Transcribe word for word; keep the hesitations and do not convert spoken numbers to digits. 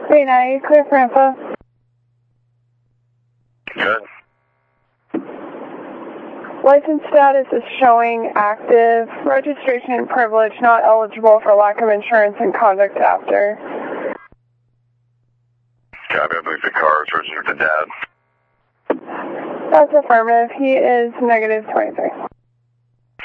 Hey, now you clear for info? Good. License status is showing active. Registration and privilege not eligible for lack of insurance and conduct after. Copy, I believe the car is registered to Dad. That's affirmative. He is negative twenty-three.